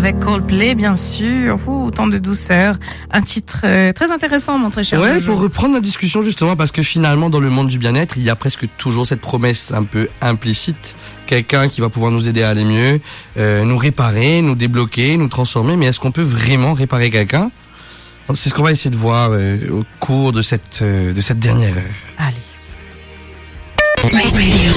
avec Coldplay, bien sûr. Tant de douceur. Un titre très intéressant, mon très cher. Ouais, Jojo. pour reprendre la discussion justement, parce que finalement, dans le monde du bien-être, il y a presque toujours cette promesse un peu implicite. Quelqu'un qui va pouvoir nous aider à aller mieux, nous réparer, nous débloquer, nous transformer. Mais est-ce qu'on peut vraiment réparer quelqu'un ? C'est ce qu'on va essayer de voir au cours de cette dernière heure. Allez. Radio.